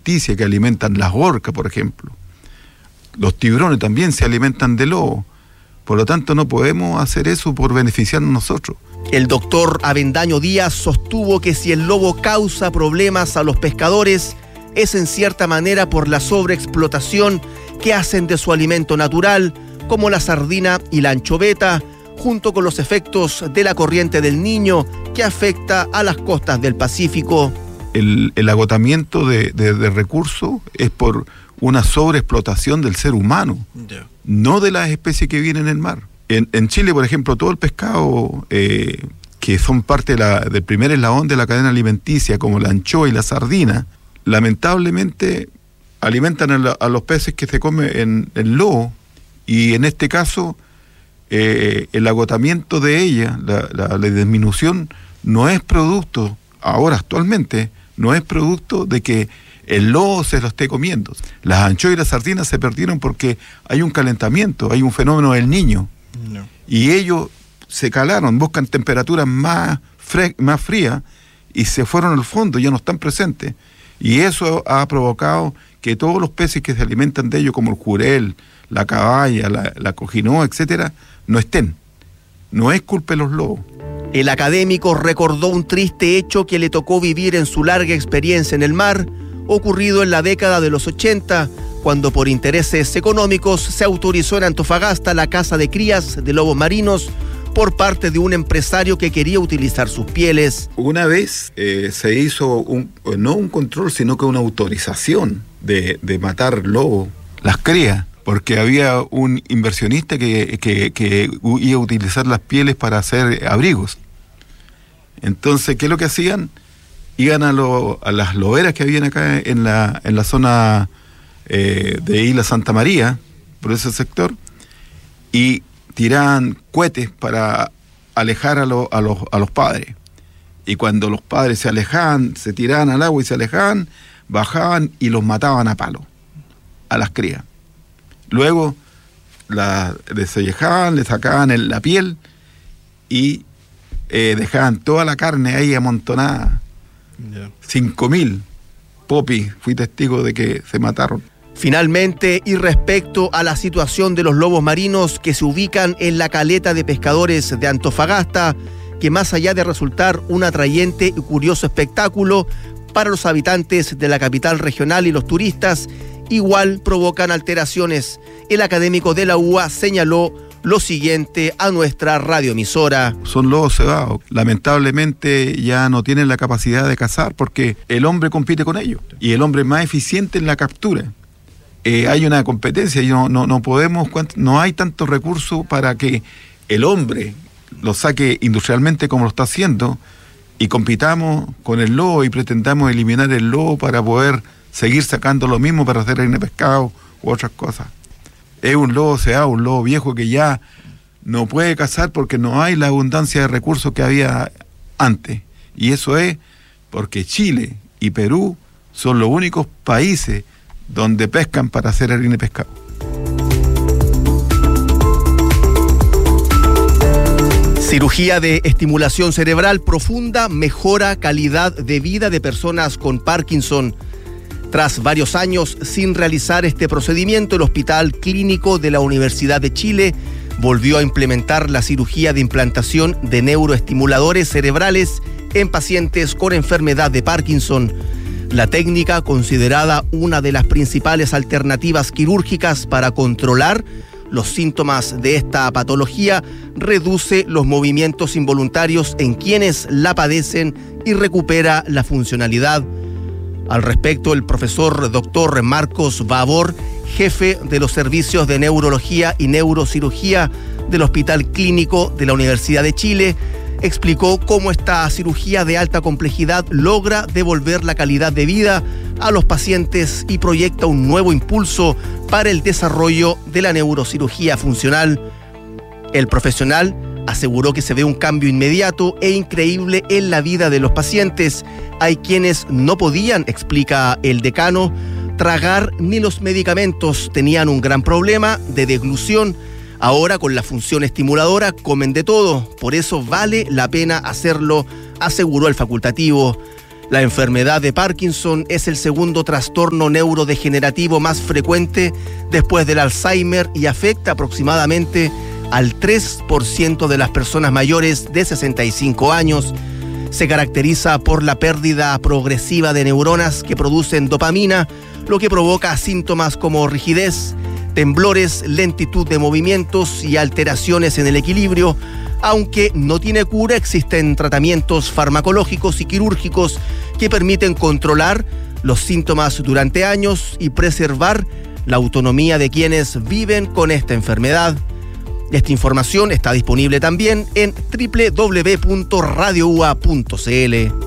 alimenticia que alimentan las orcas, por ejemplo. Los tiburones también se alimentan de lobo. Por lo tanto, no podemos hacer eso por beneficiarnos nosotros. El doctor Avendaño Díaz sostuvo que si el lobo causa problemas a los pescadores, es en cierta manera por la sobreexplotación que hacen de su alimento natural, como la sardina y la anchoveta, junto con los efectos de la corriente del Niño que afecta a las costas del Pacífico. El agotamiento de recursos es por una sobreexplotación del ser humano, no de las especies que viven en el mar. En Chile, por ejemplo, todo el pescado que son parte del primer eslabón de la cadena alimenticia, como la anchoa y la sardina, lamentablemente alimentan a los peces que se comen el lobo, y en este caso el agotamiento de ella, la disminución, no es producto, ahora actualmente, no es producto de que el lobo se lo esté comiendo. Las anchoas y las sardinas se perdieron porque hay un calentamiento, hay un fenómeno del Niño. No. Y ellos se calaron, buscan temperaturas más frías y se fueron al fondo, ya no están presentes. Y eso ha provocado que todos los peces que se alimentan de ellos, como el jurel, la caballa, la cojinoa, etcétera, no estén. No es culpa de los lobos. El académico recordó un triste hecho que le tocó vivir en su larga experiencia en el mar, ocurrido en la década de los 80, cuando por intereses económicos se autorizó en Antofagasta la caza de crías de lobos marinos por parte de un empresario que quería utilizar sus pieles. Una vez se hizo no un control, sino que una autorización de matar lobos, las crías, porque había un inversionista que iba a utilizar las pieles para hacer abrigos. Entonces, ¿qué es lo que hacían? Iban a las loberas que habían acá en la zona de Isla Santa María, por ese sector, y tiraban cohetes para alejar a los padres. Y cuando los padres se alejaban, se tiraban al agua y se alejaban, bajaban y los mataban a palo, a las crías. Luego la desollejaban, le sacaban la piel y dejaban toda la carne ahí amontonada. 5.000. Popi, fui testigo de que se mataron. Finalmente, y respecto a la situación de los lobos marinos que se ubican en la caleta de pescadores de Antofagasta, que más allá de resultar un atrayente y curioso espectáculo para los habitantes de la capital regional y los turistas, igual provocan alteraciones. El académico de la UBA señaló lo siguiente a nuestra radioemisora. Son lobos cebados. Lamentablemente ya no tienen la capacidad de cazar porque el hombre compite con ellos y el hombre es más eficiente en la captura. Hay una competencia y no podemos, no hay tantos recursos para que el hombre lo saque industrialmente como lo está haciendo y compitamos con el lobo y pretendamos eliminar el lobo para poder seguir sacando lo mismo para hacer harina de pescado u otras cosas. Es un lobo cebado, un lobo viejo que ya no puede cazar porque no hay la abundancia de recursos que había antes. Y eso es porque Chile y Perú son los únicos países donde pescan para hacer harina de pescado. Cirugía de estimulación cerebral profunda mejora calidad de vida de personas con Parkinson. Tras varios años sin realizar este procedimiento, el Hospital Clínico de la Universidad de Chile volvió a implementar la cirugía de implantación de neuroestimuladores cerebrales en pacientes con enfermedad de Parkinson. La técnica, considerada una de las principales alternativas quirúrgicas para controlar los síntomas de esta patología, reduce los movimientos involuntarios en quienes la padecen y recupera la funcionalidad. Al respecto, el profesor Dr. Marcos Babor, jefe de los servicios de neurología y neurocirugía del Hospital Clínico de la Universidad de Chile, explicó cómo esta cirugía de alta complejidad logra devolver la calidad de vida a los pacientes y proyecta un nuevo impulso para el desarrollo de la neurocirugía funcional. El profesional aseguró que se ve un cambio inmediato e increíble en la vida de los pacientes. Hay quienes no podían, explica el decano, tragar ni los medicamentos, tenían un gran problema de deglución. Ahora con la función estimuladora comen de todo, por eso vale la pena hacerlo, aseguró el facultativo. La enfermedad de Parkinson es el segundo trastorno neurodegenerativo más frecuente después del Alzheimer y afecta aproximadamente al 3% de las personas mayores de 65 años. Se caracteriza por la pérdida progresiva de neuronas que producen dopamina, lo que provoca síntomas como rigidez, temblores, lentitud de movimientos y alteraciones en el equilibrio. Aunque no tiene cura, existen tratamientos farmacológicos y quirúrgicos que permiten controlar los síntomas durante años y preservar la autonomía de quienes viven con esta enfermedad. Esta información está disponible también en www.radioua.cl.